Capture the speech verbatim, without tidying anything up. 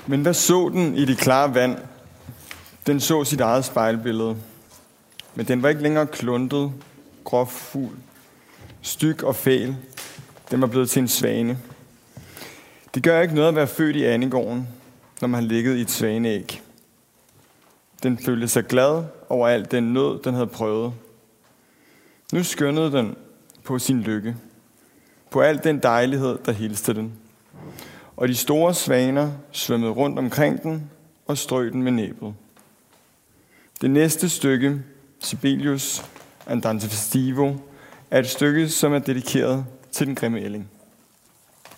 Men hvad så den i det klare vand? Den så sit eget spejlbillede. Men den var ikke længere kluntet, gråfugl, styg og fæl. Den var blevet til en svane. Det gør ikke noget at være født i andegården, når man har ligget i et svaneæg. Den følte sig glad over alt den nød, den havde prøvet. Nu skyndede den på sin lykke, på al den dejlighed, der hilste den. Og de store svaner svømmede rundt omkring den og strøg den med næbet. Det næste stykke, Sibelius Andante Festivo, er et stykke, som er dedikeret til den grimme ælling.